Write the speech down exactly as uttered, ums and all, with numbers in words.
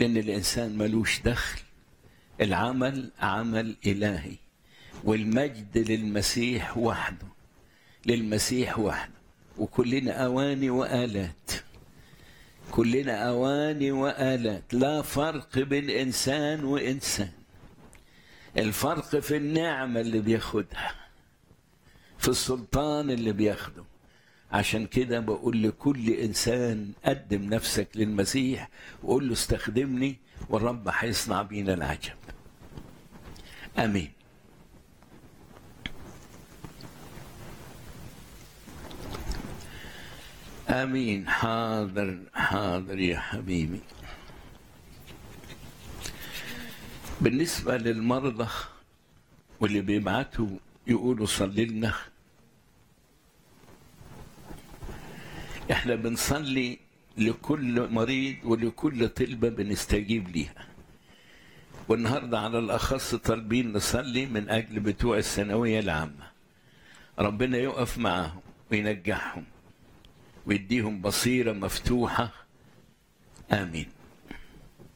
لأن الإنسان ملوش دخل. العمل عمل إلهي، والمجد للمسيح وحده، للمسيح وحده. وكلنا أواني وآلات، كلنا أواني وآلات، لا فرق بين إنسان وإنسان. الفرق في النعمة اللي بياخدها، في السلطان اللي بياخده. عشان كده بقول لكل إنسان قدم نفسك للمسيح وقول له استخدمني، والرب هيصنع بينا العجب. آمين. آمين. حاضر حاضر يا حبيبي. بالنسبة للمرضى واللي بيبعتوا يقولوا صلي لنا، احنا بنصلي لكل مريض ولكل طلبة بنستجيب ليها. والنهاردة على الأخص طالبين نصلي من أجل بتوع الثانوية العامة، ربنا يقف معهم وينجحهم ويديهم بصيرة مفتوحة. آمين.